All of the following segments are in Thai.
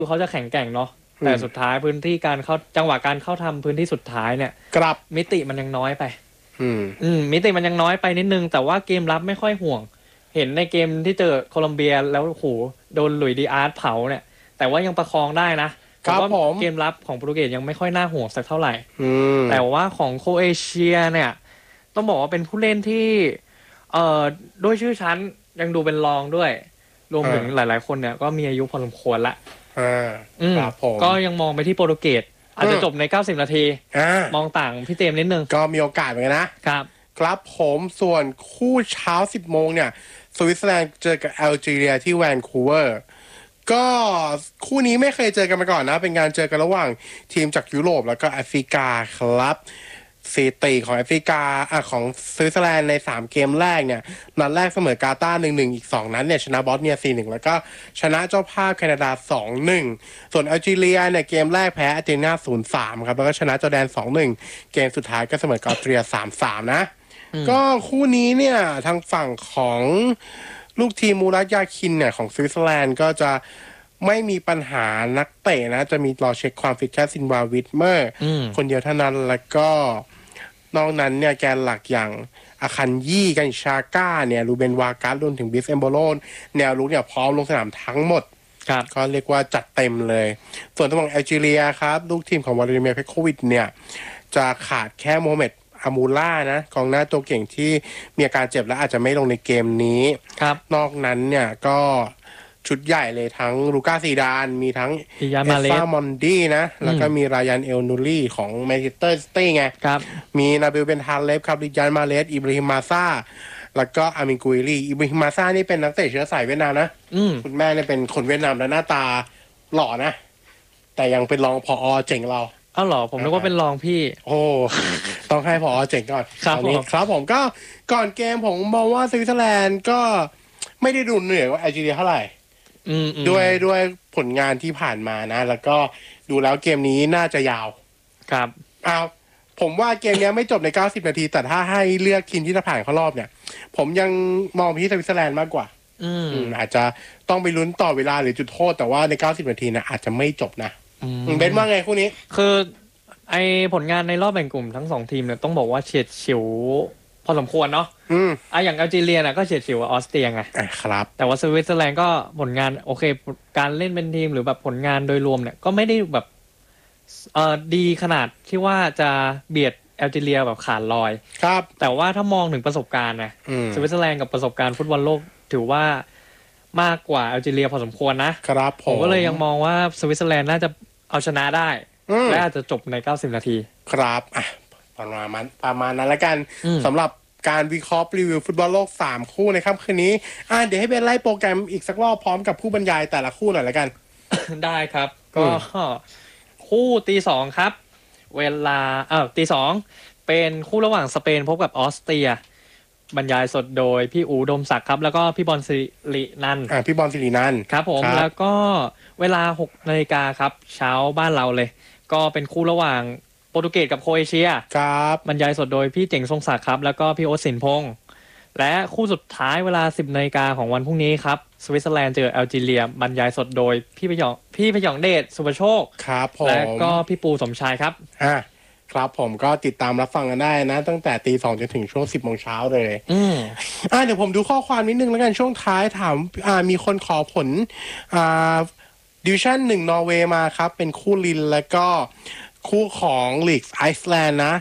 คือเขาจะแข็งแกร่งเนาะแต่สุดท้ายพื้นที่การเข้าจังหวะการเข้าทำพื้นที่สุดท้ายเนี่ยกลับมิติมันยังน้อยไปอืมมิติมันยังน้อยไปนิดนึงแต่ว่าเกมรับไม่ค่อยห่วงเห็นในเกมที่เจอโคลอมเบียแล้วโอ้โหโดนหลุยส์ดิอาร์ตเผาเนี่ยแต่ว่ายังประคองได้นะครับผมเกมรับของโปรตุเกสยังไม่ค่อยน่าห่วงสักเท่าไหร่แต่ว่าของโครเอเชียเนี่ยต้องบอกว่าเป็นผู้เล่นที่ด้วยชื่อชั้นยังดูเป็นรองด้วยรวมถึงหลายๆคนเนี่ยก็มีอายุพอสมควรละครับผมก็ยังมองไปที่โปรตุเกสอาจจะจบใน90นาทีมองต่างพี่เต็มนิดนึงก็มีโอกาสเหมือนกันนะครับผมส่วนคู่เช้า10 โมงเนี่ยสวิตเซอร์แลนด์เจอกับแอลจีเรียที่แวนคูเวอร์ก็คู่นี้ไม่เคยเจอกันมาก่อนนะเป็นการเจอกันระหว่างทีมจากยุโรปแล้วก็แอฟริกาครับสถิติของแอฟริกาของสวิตเซอร์แลนด์ใน3 เกมแรกเนี่ยนัดแรกเสมอกาตาร์ 1-1 อีก2 นัดเนี่ยชนะบอสเนีย 4-1 แล้วก็ชนะเจ้าภาพแคนาดา 2-1 ส่วนแอลจีเรียเนี่ยเกมแรกแพ้อาร์เจนตินา 0-3 ครับแล้วก็ชนะจอร์แดน 2-1 เกมสุดท้ายก็เสมอกับออสเตรีย 3-3 นะก็คู่นี้เนี่ยทางฝั่งของลูกทีมมูรัตยาคินเนี่ยของสวิตเซอร์แลนด์ก็จะไม่มีปัญหานักเตะนะจะมีรอเช็คความฟิตแค่ซินวาวิทเมอร์คนเดียวเท่านั้นแล้วก็นอกนั้นเนี่ยแกนหลักอย่างอาคันยี่กันชาก้าเนี่ยรูเบนวาการ์รวมถึงบิสเอมโบโลนแนวลุกเนี่ยพร้อมลงสนามทั้งหมดก็เรียกว่าจัดเต็มเลยส่วนทางฝั่งแอลจีเรียครับลูกทีมของวลาดิเมียร์เพโควิชเนี่ยจะขาดแค่โมฮัมเหม็ดอามูล่านะกองหน้าตัวเก่งที่มีอาการเจ็บและอาจจะไม่ลงในเกมนี้นอกนั้นเนี่ยก็ชุดใหญ่เลยทั้งลูก้าซีดานมีทั้งเอสซามอนดี้นะแล้วก็มีรายันเอลนูรี่ของแมนเชสเตอร์ซิตี้ไงมีนาบิลเบนทาเลฟครับริยันมาเลสอิบราฮิมมาซาแล้วก็อามินกุยลีอิบราฮิมมาซานี่เป็นนักเตะเชื้อสายเวียดนามนะคุณแม่เนี่ยเป็นคนเวียดนามและหน้าตาหล่อนะแต่ยังเป็นรองผอ.เจ๋งเราอ้าวเหรอผมนึกว่าเป็นรองพี่โอ้ต้องให้ผอ.เจ๋งก่อนครับผมก็ก่อนเกมผมมองว่าสวิตเซอร์แลนด์ก็ไม่ได้ดูเหนื่อยกว่าแอลจีเรียเท่าไหร่ด้วยผลงานที่ผ่านมานะแล้วก็ดูแล้วเกมนี้น่าจะยาวครับผมว่าเกมนี้ไม่จบใน90นาทีแต่ถ้าให้เลือกทีมที่จะผ่านเข้ารอบเนี่ยผมยังมองไปที่สวิตเซอร์แลนด์มากกว่าอาจจะต้องไปลุ้นต่อเวลาหรือจุดโทษแต่ว่าใน90นาทีนะอาจจะไม่จบนะเบนว่าไงคู่นี้คือไอผลงานในรอบแบ่งกลุ่มทั้ง2ทีมเนี่ยต้องบอกว่าเฉียดฉิวพอสมควรเนาะอย่างแอลจีเรียน่ะก็เฉียดฉิวออสเตรียไงครับแต่ว่าสวิตเซอร์แลนด์ก็ผลงานโอเคการเล่นเป็นทีมหรือแบบผลงานโดยรวมเนี่ยก็ไม่ได้แบบดีขนาดที่ว่าจะเบียดแอลจีเรียแบบขาดลอยครับแต่ว่าถ้ามองถึงประสบการณ์นะสวิตเซอร์แลนด์กับประสบการณ์ฟุตบอลโลกถือว่ามากกว่าแอลจีเรียพอสมควรนะครับผมก็เลยยังมองว่าสวิตเซอร์แลนด์น่าจะเอาชนะได้และอาจจะจบใน90นาทีครับประมาณนั้นละกันสำหรับการวิเคราะห์รีวิวฟุตบอลโลก3คู่ในค่ำคืนนี้เดี๋ยวให้เบนไล่โปรแกรมอีกสักรอบพร้อมกับผู้บรรยายแต่ละคู่หน่อยละกันได้ครับก็คู่ตีสองครับเวลาตีสองเป็นคู่ระหว่างสเปนพบกับออสเตรียบรรยายสดโดยพี่อู๋ดมศักดิ์ครับแล้วก็พี่บอลสิรินันท์พี่บอลสิรินันท์ครับผมแล้วก็เวลา 6 นาฬิกาครับเช้าบ้านเราเลยก็เป็นคู่ระหว่างโปรตุเกสกับโครเอเชียครับบรรยายสดโดยพี่เจ๋งทรงศักดิ์ครับแล้วก็พี่โอ๊ตสินพงษ์และคู่สุดท้ายเวลา 10 นาฬิกาของวันพรุ่งนี้ครับสวิตเซอร์แลนด์เจอแอลจีเรียบรรยายสดโดยพี่พยองเดชสุภโชคครับผมและก็พี่ปูสมชายครับครับผมก็ติดตามรับฟังกันได้นะตั้งแต่ตี 2จนถึงช่วง 10 โมงเช้าเลยเดี๋ยวผมดูข้อความนิดนึงแล้วกันช่วงท้ายถามมีคนขอผลดิวิชั่น1นอร์เวย์มาครับเป็นคู่ลินแล้วก็คู่ของลีกไอซ์แลนด์นะ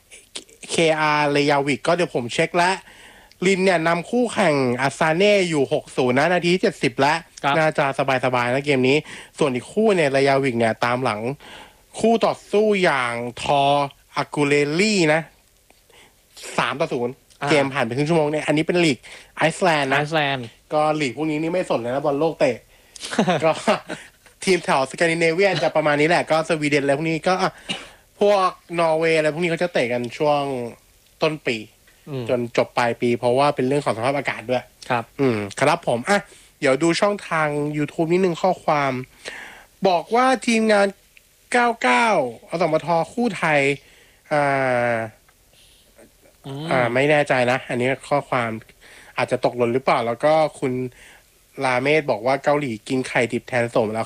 KR เรยาวิกก็เดี๋ยวผมเช็คแล้วลินเนี่ยนำคู่แข่งอาซาเน่อยู่ 6-0 นะนาที70แล้วน่าจะสบายๆนะเกมนี้ส่วนอีกคู่เนี่ยเรยาวิกเนี่ยตามหลังคู่ต่อสู้อย่างทออากูเลลี่นะ3-0เกมผ่านไปครึ่งชั่วโมงเนี่ยอันนี้เป็นลีกไอซ์แลนด์นะก็ลีกพวกนี้นี่ไม่สนเลยนะบอลโลกเตะก็ทีมแถวสแกนดิเนเวียนจะประมาณนี้แหละก็สวีเดนอะไรพวกนี้ก็พวกนอร์เวย์อะไรพวกนี้เขาจะเตะกันช่วงต้นปีจนจบปลายปีเพราะว่าเป็นเรื่องของสภาพอากาศด้วยครับครับผมเดี๋ยวดูช่องทาง YouTube นิดนึงข้อความบอกว่าทีมงาน99อสมทคู่ไทยไม่แน่ใจนะอันนี้ข้อความอาจจะตกหล่นหรือเปล่าแล้วก็คุณลาเมศบอกว่าเกาหลีกินไข่ดิบแทนสมแล้วครับ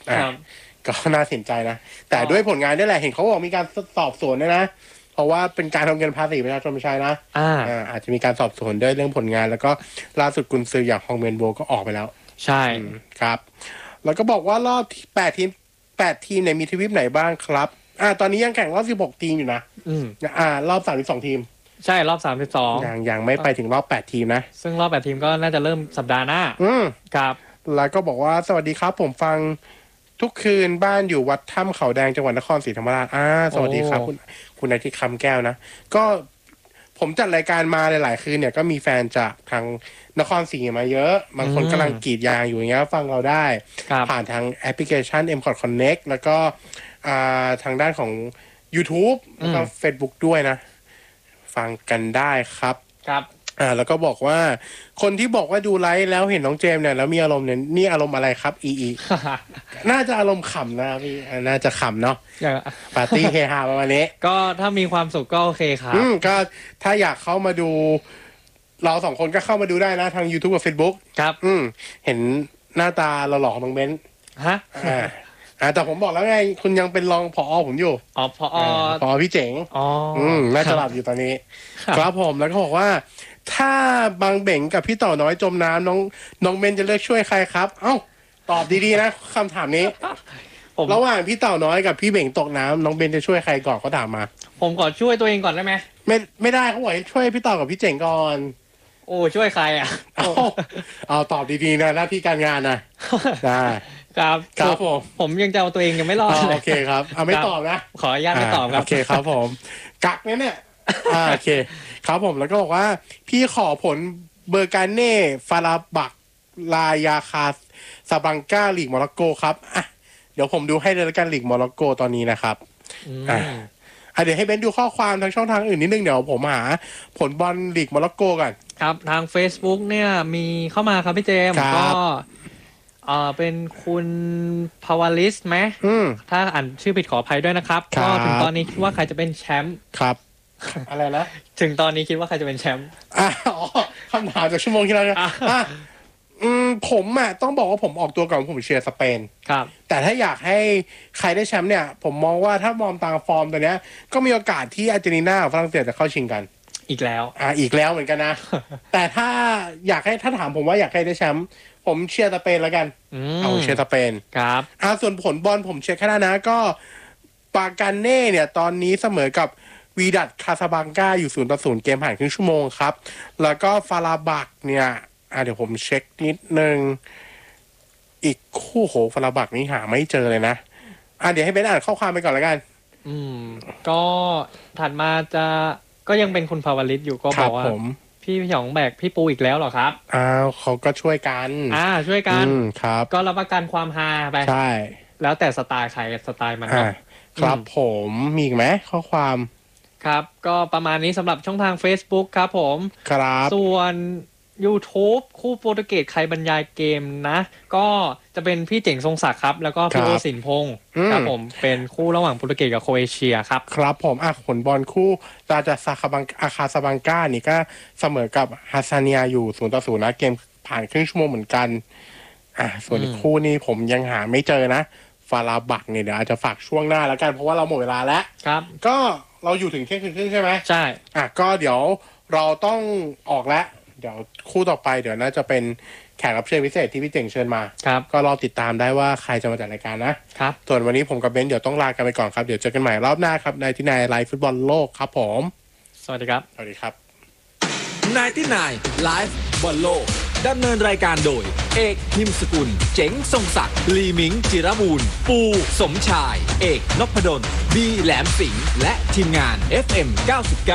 ก็น่าสนใจนะแต่ด้วยผลงานนี่แหละเห็นเขาบอกมีการสอบสวนด้วยนะเพราะว่าเป็นการทำเงินภาษีประชาชนไม่ใช่นะอาจจะมีการสอบสวนด้วยเรื่องผลงานแล้วก็ล่าสุดกุนซืออย่างฮองเมนโบก็ออกไปแล้วใช่ครับแล้วก็บอกว่ารอบ8 ทีมเนี่ยมีทวีปไหนบ้างครับตอนนี้ยังแข่งรอบ16 ทีมอยู่นะรอบ32 ทีมใช่รอบ32 ยังไม่ไปถึงรอบ8 ทีมนะซึ่งรอบ8 ทีมก็น่าจะเริ่มสัปดาห์หน้าครับแล้วก็บอกว่าสวัสดีครับผมฟังทุกคืนบ้านอยู่วัดถ้ำเขาแดงจังหวัดนครศรีธรรมราชสวัสดีครับคุณอาทิตย์คำแก้วนะก็ผมจัดรายการมาหลายๆคืนเนี่ยก็มีแฟนจากทางนครศรีมาเยอะบางคนกำลังกรีดยางอยู่อย่างเงี้ยฟังเราได้ผ่านทางแอปพลิเคชัน M-Cot Connect แล้วก็ทางด้านของ YouTube แล้วก็ Facebook ด้วยนะฟังกันได้ครับแล้วก็บอกว่าคนที่บอกว่าดูไลฟ์แล้วเห็นน้องเจมส์เนี่ยแล้วมีอารมณ์เนี่ยนี่อารมณ์อะไรครับอีน่าจะอารมณ์ขำนะพี่น่าจะขำเนาะปาร์ตี้เฮฮาประมาณนี้ก็ถ้ามีความสุขก็โอเคครับก็ถ้าอยากเข้ามาดูเราสองคนก็เข้ามาดูได้นะทาง YouTube กับ Facebook ครับเห็นหน้าตาหล่อๆของน้องเบนซ์แต่ผมบอกแล้วไงคุณยังเป็นรองผอผมอยู่ผอพี่เจ๋งน่าจะหลับอยู่ตอนนี้ครับผมแล้วก็บอกว่าถ้าบางเบ่งกับพี่ต่อน้อยจมน้ำน้องเบนจะเลือกช่วยใครครับตอบดีๆนะคำถามนี้ระหว่างพี่เต่าน้อยกับพี่เบ่งตกน้ำน้องเบนจะช่วยใครก่อนเขาถามมาผมขอช่วยตัวเองก่อนได้ไหมไม่ได้เขาบอกให้ช่วยพี่เต่ากับพี่เจ๋งก่อนช่วยใครเอาตอบดีๆนะหน้าที่การงานนะได้ครับผมยังจะเอาตัวเองยังไม่รอดเลยโอเคครับไม่ตอบนะขออนุญาตไม่ตอบครับโอเคครับผมกักเนี่ยโอเคครับผมแล้วก็บอกว่าพี่ขอผลเบอร์การเน่ฟาราบักลายาคาซาบังกาลีกโมร็อกโกครับเดี๋ยวผมดูให้เลยกันลีกโมร็อกโกตอนนี้นะครับเดี๋ยวให้เบนดูข้อความทางช่องทางอื่นนิดนึงเดี๋ยวผมหาผลบอลลีกโมร็อกโกกันครับทาง Facebook เนี่ยมีเข้ามาครับพี่เจมส์ก็เป็นคุณพาวลิสไหมถ้าอ่านชื่อผิดขออภัยด้วยนะครับก็ถึงตอนนี้คิดว่าใครจะเป็นแชมป์ครับอะไรนะถึงตอนนี้คิดว่าใครจะเป็นแชมป์คำถามจากชั่วโมงที่แล้วนะผมต้องบอกว่าผมออกตัวก่อนผมเชียร์สเปนครับแต่ถ้าอยากให้ใครได้แชมป์เนี่ยผมมองว่าถ้ามองตามฟอร์มตัวเนี้ยก็มีโอกาสที่อาร์เจนตินากับฝรั่งเศสจะเข้าชิงกันอีกแล้วอีกแล้วเหมือนกันนะ แต่ถ้าถามผมว่าอยากให้ได้แชมป์ผมเชียร์สเปนแล้วกันเอาเชียร์สเปนครับส่วนผลบอลผมเชียร์แค่นั้นนะก็ปาการเน่เนี่ยตอนนี้เสมอกับวีดัตคาซาบังกาอยู่0-0เกมผ่านครึ่งชั่วโมงครับแล้วก็ฟาราบักเนี่ยเดี๋ยวผมเช็คนิดนึงอีกคู่ฟาราบักนี่หาไม่เจอเลยนะเดี๋ยวให้เบนอ่านข้อความไปก่อนแล้วกันก็ถัดมาก็ยังเป็นคุณภาวลิตอยู่ก็บอกว่าพี่หยองแบกพี่ปูอีกแล้วเหรอครับเขาก็ช่วยกันช่วยกันครับก็รับประกันความฮาไปใช่แล้วแต่สไตล์ใครสไตล์มันครับผมมีอีกไหมข้อความครับก็ประมาณนี้สำหรับช่องทาง Facebook ครับผมครับส่วน YouTube คู่โปรตุเกสใครบรรยายเกมนะก็จะเป็นพี่เจ๋งทรงศักดิ์ครับแล้วก็พี่โอสินพงศ์ครับผมเป็นคู่ระหว่างโปรตุเกสกับโครเอเชียครับครับผมผลบอลคู่ราชาซาคาบังกานี่ก็เสมอกับฮัสซาเนียอยู่0-0นะเกมผ่านครึ่งชั่วโมงเหมือนกันส่วนอีกคู่นี้ผมยังหาไม่เจอนะฟาราบักเนี่ยเดี๋ยวอาจจะฝากช่วงหน้าแล้วกันเพราะว่าเราหมดเวลาแล้วครับก็เราอยู่ถึงเที่ยงคืนครึ่งใช่ไหมใช่ก็เดี๋ยวเราต้องออกแล้วเดี๋ยวคู่ต่อไปเดี๋ยวน่าจะเป็นแขกรับเชิญพิเศษที่พี่เจ๋งเชิญมาครับก็รอติดตามได้ว่าใครจะมาจัดรายการนะครับส่วนวันนี้ผมกับเบนเดี๋ยวต้องลากันไปก่อนครับเดี๋ยวเจอกันใหม่รอบหน้าครับในที่นายไลฟ์ฟุตบอลโลกครับผมสวัสดีครับสวัสดีครับนายที่นายไลฟ์บอลโลกดำเนินรายการโดยเอกหิมสกุลเจ๋งทรงศักดิ์ลีมิงจิรบูรณ์ปูสมชายเอกนพดลบีแหลมสิงห์และทีมงาน FM 99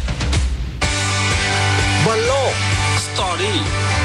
บอลโลกสตอรี่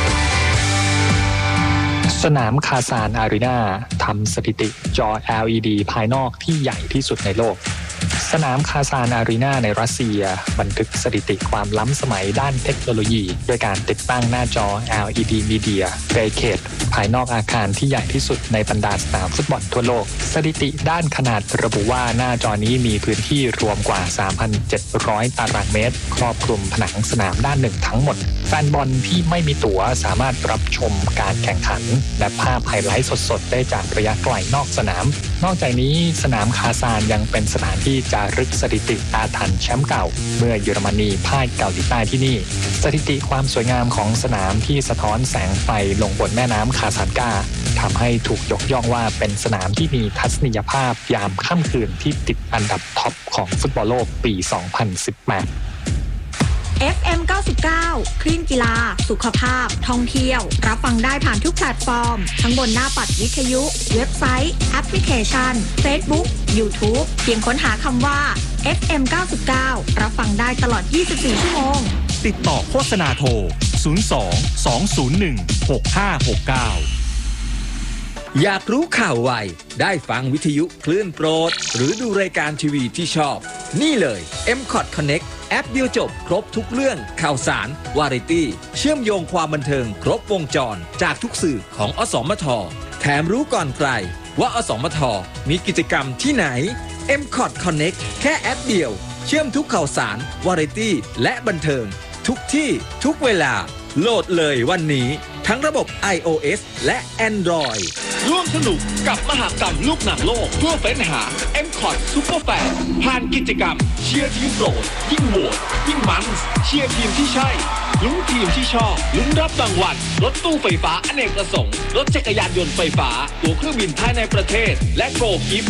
สนามคาซานอารีนาทำสถิติจอ LED ภายนอกที่ใหญ่ที่สุดในโลกสนามคาซานอารีนาในรัสเซียบันทึกสถิติความล้ำสมัยด้านเทคโนโลยีด้วยการติดตั้งหน้าจอ LED Media Barricade ภายนอกอาคารที่ใหญ่ที่สุดในบรรดาสนามฟุตบอลทั่วโลกสถิติด้านขนาดระบุว่าหน้าจอนี้มีพื้นที่รวมกว่า 3,700 ตารางเมตรครอบคลุมผนังสนามด้านหนึ่งทั้งหมดแฟนบอลที่ไม่มีตั๋วสามารถรับชมการแข่งขันและภาพไฮไลท์สดๆได้จากระยะไกลนอกสนามนอกจากนี้สนามคาซานยังเป็นสถานที่จารึกสถิติอาถรรพ์แชมป์เก่าเมื่อเยอรมนีพ่ายเกาหลีใต้ที่นี่สถิติความสวยงามของสนามที่สะท้อนแสงไฟลงบนแม่น้ำคาซันกาทำให้ถูกยกย่องว่าเป็นสนามที่มีทัศนียภาพยามค่ำคืนที่ติดอันดับท็อปของฟุตบอลโลกปี 2018 FM 99 คลื่นกีฬาสุขภาพท่องเที่ยวรับฟังได้ผ่านทุกแพลตฟอร์มทั้งบนหน้าปัดวิทยุเว็บไซต์แอปพลิเคชัน Facebook YouTube เพียงค้นหาคำว่า FM 99 รับฟังได้ตลอด 24 ชั่วโมงติดต่อโฆษณาโทร 02 201 6569 อยากรู้ข่าวไวได้ฟังวิทยุคลื่นโปรดหรือดูรายการทีวีที่ชอบนี่เลย MCOT Connect แอปเดียวจบครบทุกเรื่องข่าวสารวาไรตี้เชื่อมโยงความบันเทิงครบวงจรจากทุกสื่อของอสมทแถมรู้ก่อนใครว่าอสมทมีกิจกรรมที่ไหน MCOT Connect แค่แอปเดียวเชื่อมทุกข่าวสารวาไรตี้และบันเทิงทุกที่ทุกเวลาโหลดเลยวันนี้ทั้งระบบ iOS และ Android ร่วมสนุกกับมหกรรมลูกหนังโลกเพื่อเฟ้นหา MCOT Superfan ผ่านกิจกรรมเชียร์ทีมโปรดยิ่งโหวตยิ่งมันเชียร์ทีมที่ใช่ลุ้นทีมที่ชอบลุ้นรับรางวัลรถตู้ไฟฟ้าอเนกประสงค์รถจักรยานยนต์ไฟฟ้าตั๋วเครื่องบินภายในประเทศและโกลกิฟ